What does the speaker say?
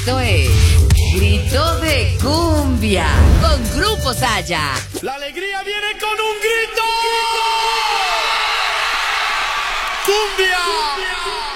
Esto es Grito de Cumbia con Grupo Saya. La alegría viene con un grito. ¡Cumbia!